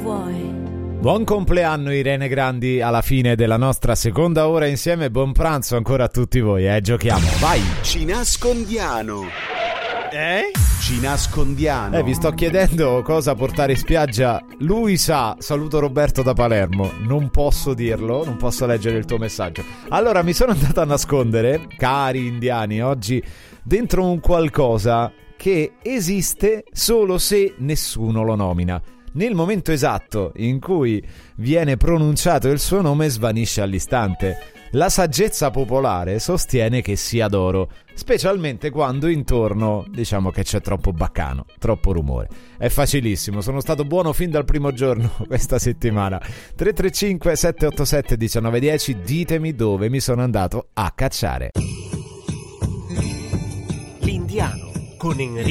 vuoi. Buon compleanno Irene Grandi, alla fine della nostra seconda ora insieme. Buon pranzo ancora a tutti voi, giochiamo, vai! Ci nascondiamo. Ci nascondiamo. Vi sto chiedendo cosa portare in spiaggia. Lui sa, saluto Roberto da Palermo. Non posso dirlo, non posso leggere il tuo messaggio. Allora mi sono andato a nascondere, cari indiani, oggi dentro un qualcosa che esiste solo se nessuno lo nomina. Nel momento esatto in cui viene pronunciato il suo nome svanisce all'istante. La saggezza popolare sostiene che sia d'oro, specialmente quando intorno diciamo che c'è troppo baccano, troppo rumore. È facilissimo, sono stato buono fin dal primo giorno questa settimana. 335 787 1910, ditemi dove mi sono andato a cacciare. L'Indiano con Enrico